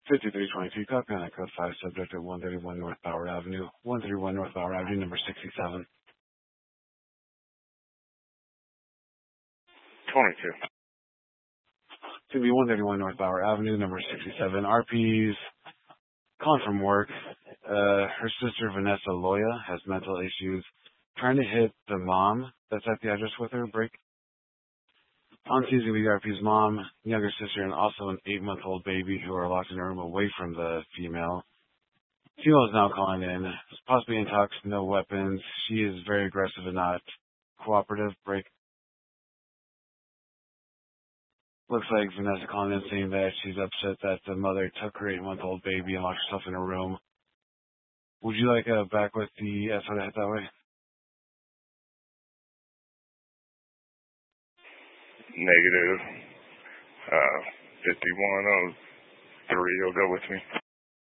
5322 Coconut Code 5, subject at 131 North Bauer Avenue, 131 North Bauer Avenue, number 67. 22. To be 131 North Bauer Avenue, number 67. RP's calling from work. Her sister, Vanessa Loya, has mental issues. Trying to hit the mom that's at the address with her. Break. On Tuesday, with RP's mom, younger sister, and also an 8-month-old baby who are locked in a room away from the female. Female is now calling in. Possibly intoxicated, no weapons. She is very aggressive and not cooperative. Break. Looks like Vanessa calling in saying that she's upset that the mother took her 8-month-old baby and locked herself in a room. Would you like back with the SO to hit that way? Negative. 5103 will go with me.